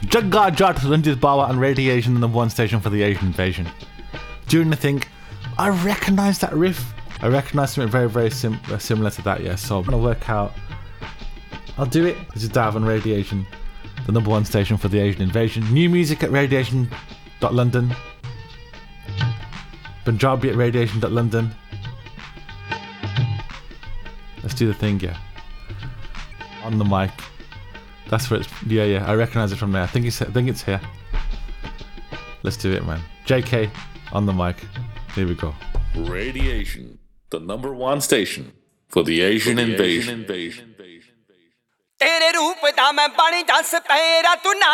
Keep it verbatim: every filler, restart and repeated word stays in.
Jagga Jat, Ranjit Bawa and Radiation, the number one station for the Asian invasion. During the thing, I recognise that riff. I recognise something very, very sim- uh, similar to that, yeah. So I'm going to work out. I'll do it. This is Dav and Radiation, the number one station for the Asian invasion. New music at radiation dot london. Punjabi at radiation dot london. Let's do the thing, yeah. On the mic. That's where it's. Yeah, yeah. I recognise it from there. I think it's. I think it's here. Let's do it, man. J K on the mic. Here we go. Radiation, the number one station for the Asian for the invasion. Asian invasion. तेरे रूप दा मैं बन दस para तू ना